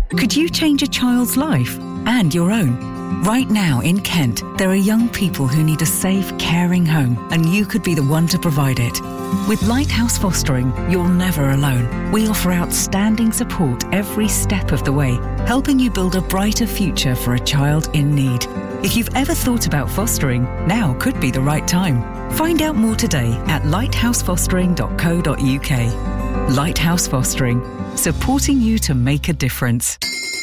Could you change a child's life and your own? Right now in Kent, there are young people who need a safe, caring home, and you could be the one to provide it. With Lighthouse Fostering, you're never alone. We offer outstanding support every step of the way, helping you build a brighter future for a child in need. If you've ever thought about fostering, now could be the right time. Find out more today at lighthousefostering.co.uk. Lighthouse Fostering, supporting you to make a difference.